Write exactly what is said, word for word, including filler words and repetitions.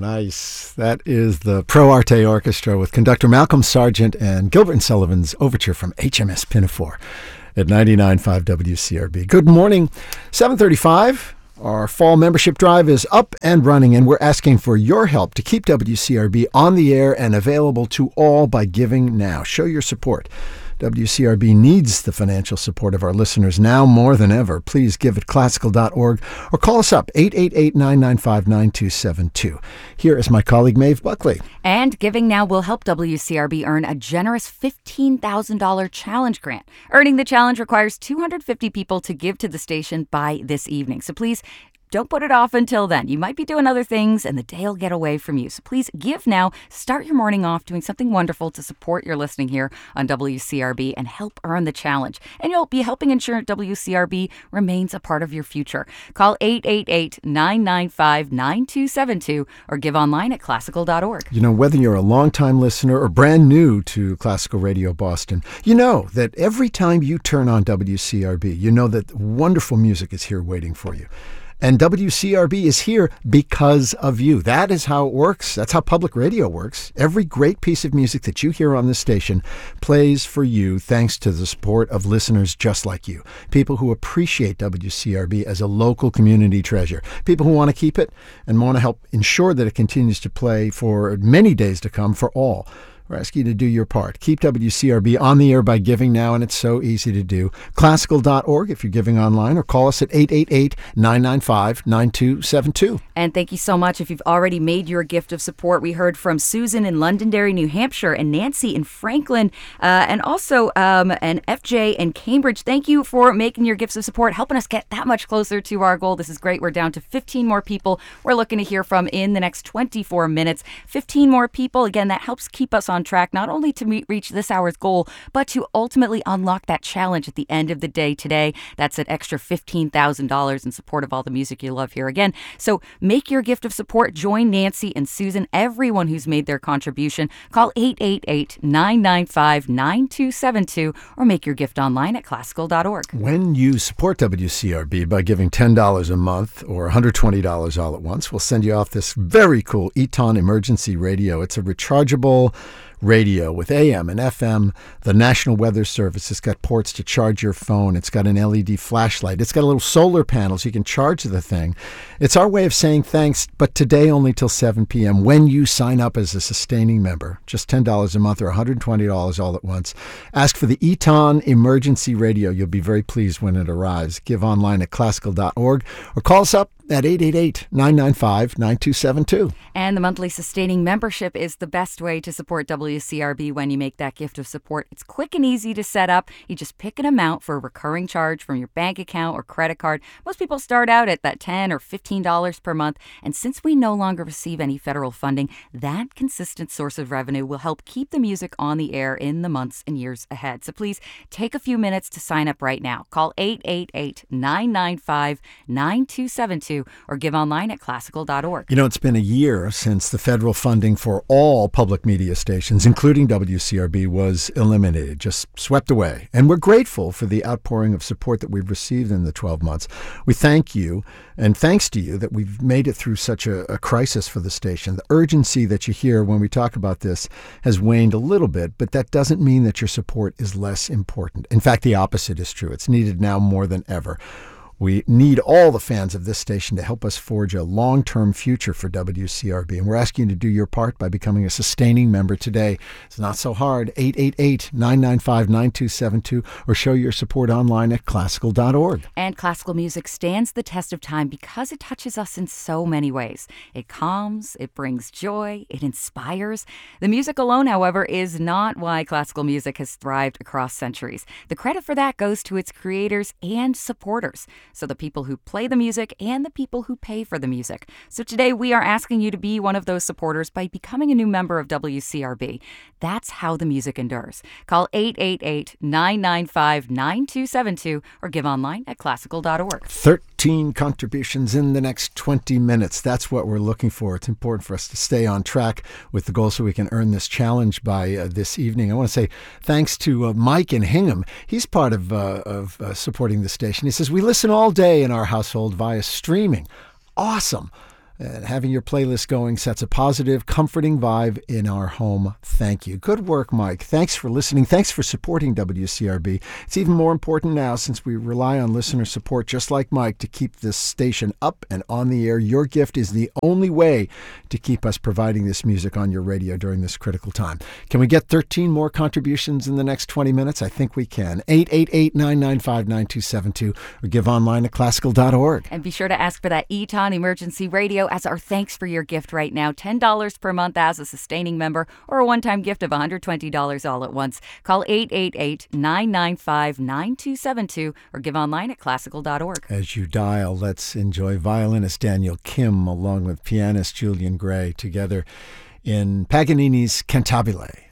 Nice. That is the Pro Arte Orchestra with conductor Malcolm Sargent and Gilbert and Sullivan's overture from H M S Pinafore at ninety-nine point five W C R B. Good morning. seven thirty-five. Our fall membership drive is up and running, and we're asking for your help to keep W C R B on the air and available to all by giving now. Show your support. W C R B needs the financial support of our listeners now more than ever. Please give at classical dot org or call us up, eight eight eight, nine nine five, nine two seven two. Here is my colleague, Maeve Buckley. And giving now will help W C R B earn a generous fifteen thousand dollars challenge grant. Earning the challenge requires two hundred fifty people to give to the station by this evening. So please, don't put it off until then. You might be doing other things and the day will get away from you. So please give now. Start your morning off doing something wonderful to support your listening here on W C R B and help earn the challenge. And you'll be helping ensure W C R B remains a part of your future. Call eight eight eight, nine nine five, nine two seven two or give online at classical dot org. You know, whether you're a longtime listener or brand new to Classical Radio Boston, you know that every time you turn on W C R B, you know that wonderful music is here waiting for you. And W C R B is here because of you. That is how it works. That's how public radio works. Every great piece of music that you hear on this station plays for you thanks to the support of listeners just like you. People who appreciate W C R B as a local community treasure. People who want to keep it and want to help ensure that it continues to play for many days to come for all. We're asking you to do your part. Keep W C R B on the air by giving now, and it's so easy to do. classical dot org if you're giving online, or call us at eight eight eight, nine nine five, nine two seven two. And thank you so much if you've already made your gift of support. We heard from Susan in Londonderry, New Hampshire, and Nancy in Franklin, uh, and also um, and F J in Cambridge. Thank you for making your gifts of support, helping us get that much closer to our goal. This is great. We're down to fifteen more people we're looking to hear from in the next twenty-four minutes. fifteen more people. Again, that helps keep us on track, not only to meet, reach this hour's goal, but to ultimately unlock that challenge at the end of the day today. That's an extra fifteen thousand dollars in support of all the music you love here again. So make your gift of support. Join Nancy and Susan, everyone who's made their contribution. Call eight eight eight, nine nine five, nine two seven two or make your gift online at classical dot org. When you support W C R B by giving ten dollars a month or one hundred twenty dollars all at once, we'll send you off this very cool Eton Emergency Radio. It's a rechargeable radio with A M and F M. The National Weather Service has got ports to charge your phone. It's got an L E D flashlight. It's got a little solar panel so you can charge the thing. It's our way of saying thanks, but today only till seven p.m. when you sign up as a sustaining member. Just ten dollars a month or one hundred twenty dollars all at once. Ask for the Eton Emergency Radio. You'll be very pleased when it arrives. Give online at classical dot org or call us up at eight eight eight, nine nine five, nine two seven two. And the monthly sustaining membership is the best way to support W C R B when you make that gift of support. It's quick and easy to set up. You just pick an amount for a recurring charge from your bank account or credit card. Most people start out at that ten dollars or fifteen dollars per month. And since we no longer receive any federal funding, that consistent source of revenue will help keep the music on the air in the months and years ahead. So please take a few minutes to sign up right now. Call eight eight eight, nine nine five, nine two seven two or give online at classical dot org. You know, it's been a year since the federal funding for all public media stations, including W C R B, was eliminated, just swept away. And we're grateful for the outpouring of support that we've received in the twelve months. We thank you, and thanks to you, that we've made it through such a, a crisis for the station. The urgency that you hear when we talk about this has waned a little bit, but that doesn't mean that your support is less important. In fact, the opposite is true. It's needed now more than ever. We need all the fans of this station to help us forge a long-term future for W C R B. And we're asking you to do your part by becoming a sustaining member today. It's not so hard. eight eight eight, nine nine five, nine two seven two or show your support online at classical dot org. And classical music stands the test of time because it touches us in so many ways. It calms, it brings joy, it inspires. The music alone, however, is not why classical music has thrived across centuries. The credit for that goes to its creators and supporters. So the people who play the music and the people who pay for the music. So today we are asking you to be one of those supporters by becoming a new member of W C R B. That's how the music endures. Call eight eight eight, nine nine five, nine two seven two or give online at classical dot org. thirteen contributions in the next twenty minutes. That's what we're looking for. It's important for us to stay on track with the goal so we can earn this challenge by uh, this evening. I want to say thanks to uh, Mike in Hingham. He's part of, uh, of uh, supporting the station. He says, we listen all day in our household via streaming. Awesome. And having your playlist going sets a positive, comforting vibe in our home. Thank you. Good work, Mike. Thanks for listening. Thanks for supporting W C R B. It's even more important now since we rely on listener support just like Mike to keep this station up and on the air. Your gift is the only way to keep us providing this music on your radio during this critical time. Can we get thirteen more contributions in the next twenty minutes? I think we can. eight eight eight, nine nine five, nine two seven two or give online at classical dot org. And be sure to ask for that Eton Emergency Radio as our thanks for your gift right now. ten dollars per month as a sustaining member or a one-time gift of one hundred twenty dollars all at once. Call eight eight eight, nine nine five, nine two seven two or give online at classical dot org. As you dial, let's enjoy violinist Daniel Kim along with pianist Julian Gray together in Paganini's Cantabile.